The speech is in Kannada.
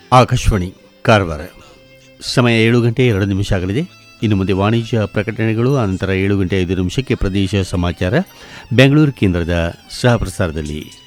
ಆಕಾಶವಾಣಿ ಕಾರವಾರ. ಸಮಯ 7:02 ಆಗಲಿದೆ. ಇನ್ನು ಮುಂದೆ ವಾಣಿಜ್ಯ ಪ್ರಕಟಣೆಗಳು, ಅನಂತರ 7:05 ಪ್ರದೇಶ ಸಮಾಚಾರ ಬೆಂಗಳೂರು ಕೇಂದ್ರದ ಸಹ ಪ್ರಸಾರದಲ್ಲಿ.